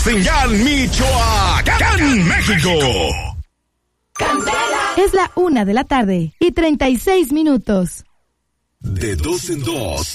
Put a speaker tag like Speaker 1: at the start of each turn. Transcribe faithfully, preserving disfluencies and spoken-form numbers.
Speaker 1: Señal Michoacán, México.
Speaker 2: Es la una de la tarde y treinta y seis minutos.
Speaker 1: De dos en dos.